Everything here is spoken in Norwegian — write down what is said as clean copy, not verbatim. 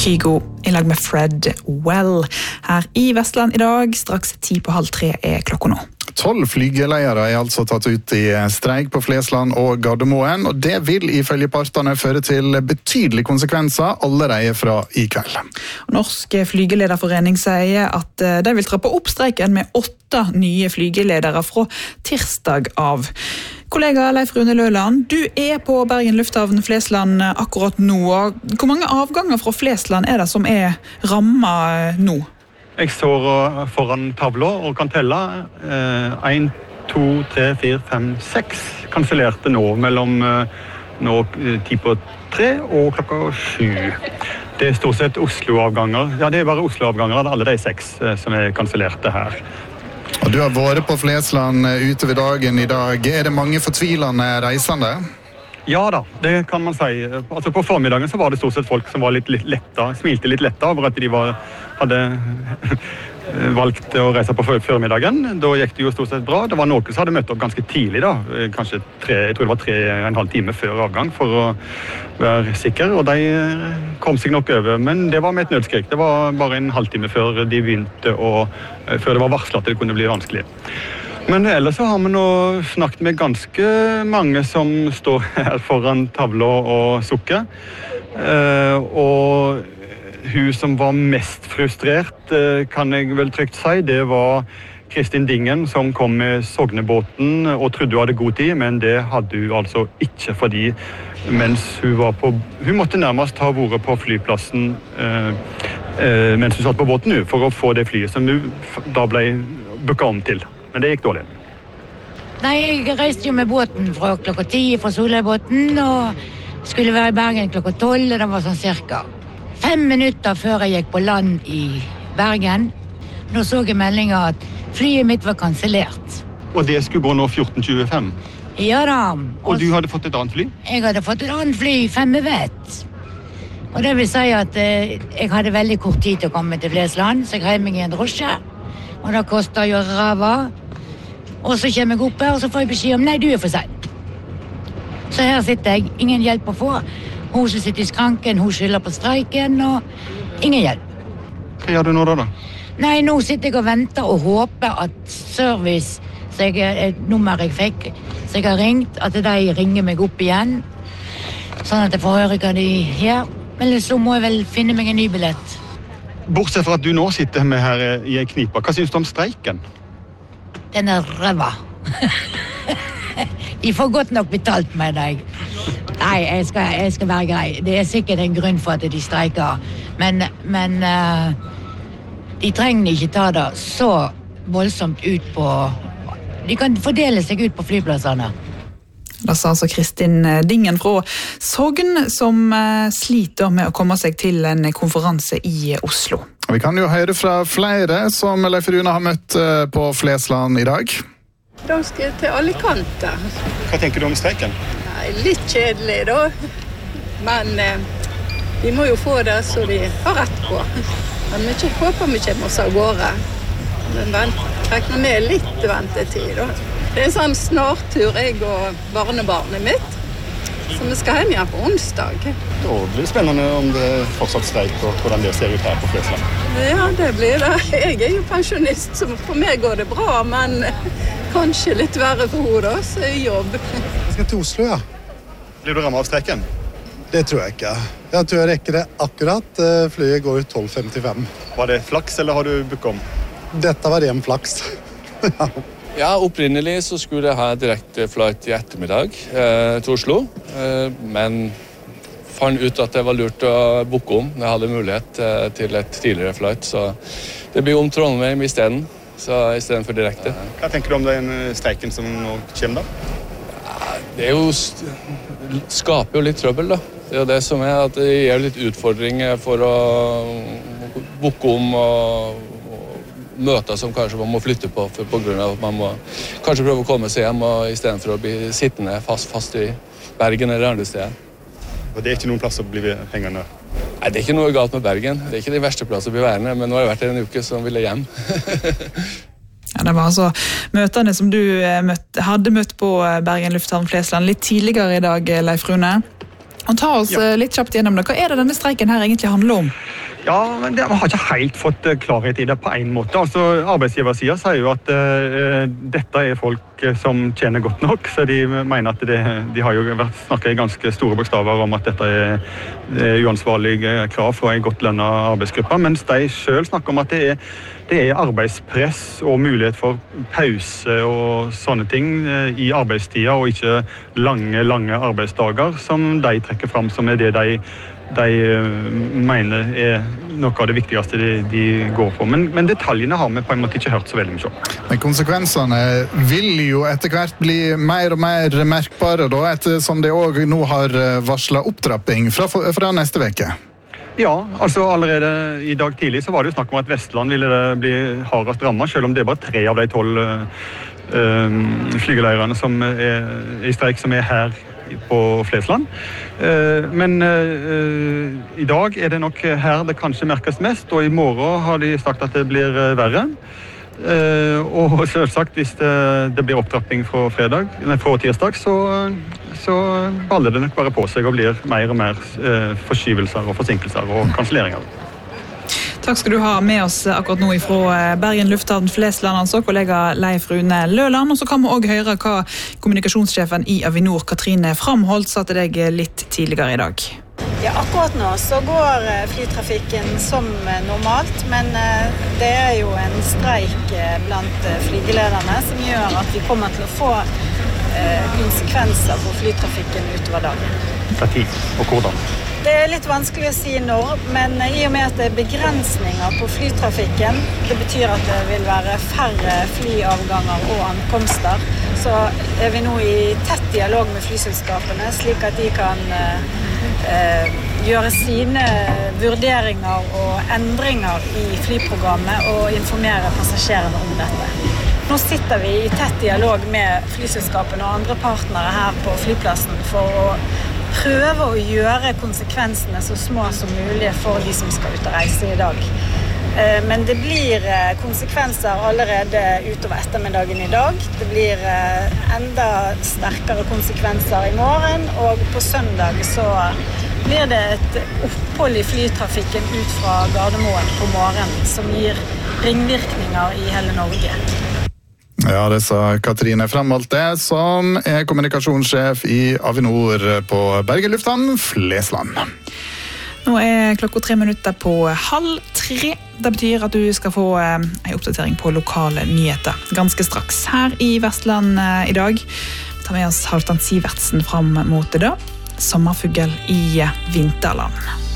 Kygo I lag med Fred Well. Her I Vestland I dag, straks 2:30 klokka nå. 12 flygeleiere altså tatt ut I streik på Flesland og Gardermoen, og det vil ifølge partene føre til betydelige konsekvenser allerede fra I kveld. Norsk flygelederforening sier at de vil trappe opp streiken med 8 nye flygeledere fra tirsdag av. Kollega Leif Rune Løland, du på Bergen Lufthavn Flesland akkurat nå. Hvor mange avganger fra Flesland det som rammet nå? Jeg står foran tavla og kan telle 1, 2, 3, 4, 5, 6 kansellerte nå mellom nå 2:50 og klokka 7. Det stort sett Oslo-avganger. Ja, det bare Oslo-avganger av alle de 6 som kansellerte her. Og du har vært på Flesland utover dagen I dag. Det mange fortvilende reisende? Ja da, det kan man si. Altså på formiddagen så var det stort sett folk som var litt letta, smilte litt letta over at de hadde valgt å reise på formiddagen. Da gikk det jo stort sett bra. Det var noen som hadde møtt opp ganske tidlig da, kanskje jeg tror det var 3,5 timer før avgang for å være sikker, og de kom seg nok over, men det var med et nødskrik. Det var bare en halvtime før de begynte, før det var varslet at det kunne bli vanskelig. Men ellers så har vi nå snakket med ganske mange som står her foran tavla og sukker. Og hun som var mest frustrert, kan jeg vel trygt si, det var Kristin Dingen som kom med Sognebåten og trodde hun hadde god tid, men det hadde hun altså ikke, fordi mens hun måtte nærmest ha vært på flyplassen mens hun satt på båten for å få det flyet som hun da ble booket om til. Men det gikk dårlig. Nei, jeg reiste jo med båten fra klokka 10 fra Solheibåten, og skulle være I Bergen klokka 12, og det var sånn cirka 5 minutter før jeg gikk på land I Bergen. Nå så jeg meldingen at flyet mitt var kansellert. Og det skulle gå nå 14:25? Ja da. Og du hadde fått et annet fly? Jeg hadde fått et annet fly, 5 vet. Og det vil si at jeg hadde veldig kort tid til å komme til Flesland, så jeg heiv meg I en drosje. Og det kostet jo ræva. Og så kommer jeg opp her, og så får jeg beskjed om, nei, du for sein. Så her sitter jeg, ingen hjelp å få. Hun som sitter I skranken, hun skylder på streiken, og ingen hjelp. Hva gjør du nå da? Nei, nå sitter jeg og venter og håper at service, så et nummer jeg fikk, så jeg har ringt, at de ringer meg opp igjen, sånn at jeg får høre hva de gjør. Men så må jeg vel finne meg en ny billett. Bortsett fra at du nå sitter med her I en knipa, hva synes du om streiken? Den ræva. De får godt nok betalt med deg. Nei, jeg skal være grei. Det sikkert en grunn for at de streiker. Men de trenger ikke ta det så voldsomt ut på... De kan fordele seg ut på flyplassene. Det sa altså Kristin Dingen fra Sogn, som sliter med å komme seg til en konferanse I Oslo. Vi kan jo høre fra flere som Leif Rune har møtt på Flesland I dag. De skal til Alicante. Hva tenker du om streiken? Nei, litt kjedelig da, men vi må jo få det så de har rett på. Men vi håper vi kommer oss av gårde. Men rekner med litt ventetid da. Det en sånn snartur, jeg og barnebarnet mitt, så vi skal hjem igjen på onsdag. Da blir det spennende om det fortsatt streik, og hvordan det ser ut her på Flesland. Ja, det blir det. Jeg jo pensjonist, så for meg går det bra, men kanskje litt verre for henne da, så jobb. Jeg skal til Oslo, ja. Blir du rammet av streiken? Det tror jeg ikke. Jeg tror jeg rekker det akkurat. Flyet går 12:55. Var det flaks, eller har du booket om? Dette var ren flaks. Ja. Ja, opprinnelig så skulle jeg ha direkte flight I ettermiddag til Oslo, men fant ut at det var lurt å booke om når jeg hadde mulighet til et tidligere flight, så det blir om Trondheim I stedet, så I stedet for direkte. Hva tenker du om den streiken som nå kommer da? Ja, det jo skaper jo litt trøbbel da. Det jo det som at det gir litt utfordringer for å booke om og møter som kanskje man må flytte på grunn av at man må kanskje prøve å komme seg hjem og I stedet for å bli sittende fast I Bergen eller andre steder. Og det ikke noen plass å bli hengende? Nei, det ikke noe galt med Bergen. Det ikke de verste plass å bli værende, men nå har det vært en uke som ville hjem. Ja, det var altså møtene som du hadde møtt på Bergen Lufthavn Flesland litt tidligere I dag, Leif Rune. Og ta oss litt kjapt gjennom det. Hva det denne streiken her egentlig handler om? Ja, men man har ikke helt fått klarhet i det på en måte. Altså, arbeidsgiversiden sier jo at dette folk som tjener godt nok, så de mener at de har jo snakket i ganske store bokstaver om at dette uansvarlige krav fra en godt lønnet arbeidsgruppe, mens de selv snakker om at det arbeidspress og mulighet for pause og sånne ting i arbeidstida, og ikke lange arbeidsdager som de trekker fram som det de mener noe av det viktigste de går på. Men detaljene har vi på en måte ikke hørt så veldig mye om. Men konsekvensene vil jo etter hvert bli mer og mer merkbare, da, ettersom de også nå har varslet opptrapping fra neste veke. Ja, altså allerede i dag tidlig så var det jo snakk om at Vestland ville bli hardest rammet, selv om det bare 3 av de 12 flygeleierne som i streik som her på Flesland. Men i dag det nok her det kanskje merkes mest, og i morgen har de sagt at det blir verre. Og selvsagt, hvis det blir opptrapping fra tirsdag, så baller det nok bare på seg og blir mer og mer forskyvelser og forsinkelser og kanselleringer. Takk skal du ha med oss akkurat nå fra Bergen lufthavn Flesland, altså kollega Leif Rune Løland. Og så kan vi også høre hva kommunikasjonssjefen i Avinor, Katrine Framholt, sa til deg litt tidligere i dag. Ja, akkurat nå så går flytrafikken som normalt, men det jo en streik blant flygelederne som gjør at vi kommer til å få konsekvenser for flytrafikken utover dagen. Hva tid og hvordan? Det litt vanskelig å si når, men i og med at det begrensninger på flytrafikken, det betyr at det vil være færre flyavganger og ankomster, så vi nå i tett dialog med flyselskapene, slik at de kan gjøre sine vurderinger og endringer i flyprogrammet og informere passasjerene om dette. Nå sitter vi i tett dialog med flyselskapene og andre partnere her på flyplassen for å prøve å gjøre konsekvensene så små som mulig for de som skal ut og reise i dag. Men det blir konsekvenser allerede utover ettermiddagen i dag. Det blir enda sterkere konsekvenser i morgen, og på søndag så blir det et opphold i flytrafikken ut fra Gardermoen på morgenen, som gir ringvirkninger i hele Norge. Ja, det sa Katrine Framholt, som kommunikasjonssjef i Avinor på Bergen lufthavn Flesland. Nå klokka 3 minutter på 2:30. Det betyr at du skal få en oppdatering på lokale nyheter ganske straks. Her i Vestland i dag tar vi med oss Halvdan Sivertsen fram mot det da. Sommerfugl i vinterland.